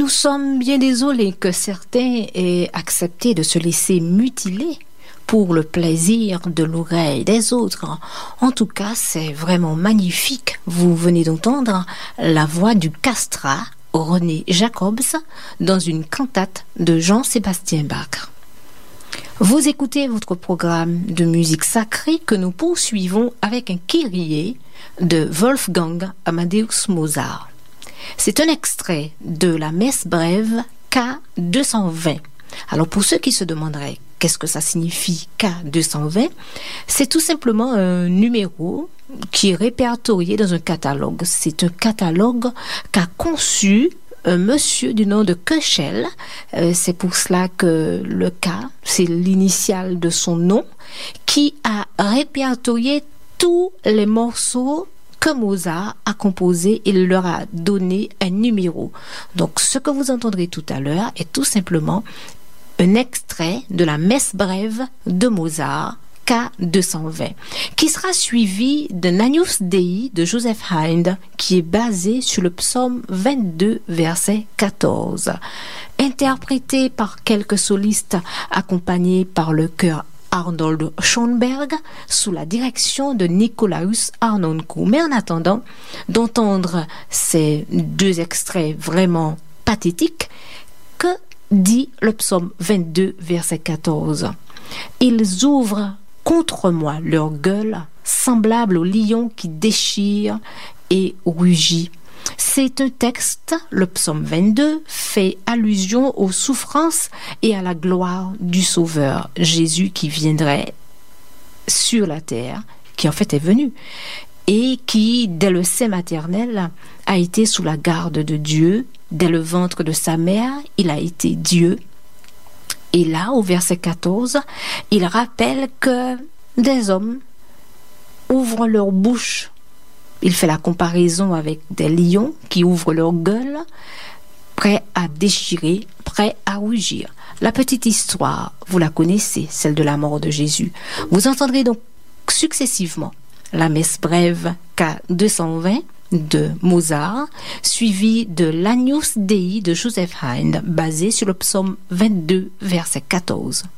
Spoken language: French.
Nous sommes bien désolés que certains aient accepté de se laisser mutiler pour le plaisir de l'oreille des autres. En tout cas, c'est vraiment magnifique. Vous venez d'entendre la voix du castrat René Jacobs dans une cantate de Jean-Sébastien Bach. Vous écoutez votre programme de musique sacrée que nous poursuivons avec un Kyrie de Wolfgang Amadeus Mozart. C'est un extrait de la messe brève K220. Alors pour ceux qui se demanderaient qu'est-ce que ça signifie K220, c'est tout simplement un numéro qui est répertorié dans un catalogue. C'est un catalogue qu'a conçu un monsieur du nom de Köchel. C'est pour cela que le K, c'est l'initiale de son nom, qui a répertorié tous les morceaux que Mozart a composé, il leur a donné un numéro. Donc ce que vous entendrez tout à l'heure est tout simplement un extrait de la messe brève de Mozart, K220, qui sera suivi d'un Agnus Dei de Joseph Haydn, qui est basé sur le psaume 22, verset 14. Interprété par quelques solistes accompagnés par le chœur Arnold Schoenberg sous la direction de Nikolaus Harnoncourt. Mais en attendant d'entendre ces deux extraits vraiment pathétiques, que dit le psaume 22, verset 14? Ils ouvrent contre moi leur gueule, semblable au lion qui déchire et rugit. C'est un texte, le psaume 22, fait allusion aux souffrances et à la gloire du Sauveur, Jésus qui viendrait sur la terre, qui en fait est venu, et qui, dès le sein maternel, a été sous la garde de Dieu. Dès le ventre de sa mère, il a été Dieu. Et là, au verset 14, il rappelle que des hommes ouvrent leur bouche. Il fait la comparaison avec des lions qui ouvrent leur gueule, prêts à déchirer, prêts à rugir. La petite histoire, vous la connaissez, celle de la mort de Jésus. Vous entendrez donc successivement la messe brève K220 de Mozart, suivie de l'Agnus Dei de Joseph Haydn, basé sur le psaume 22, verset 14.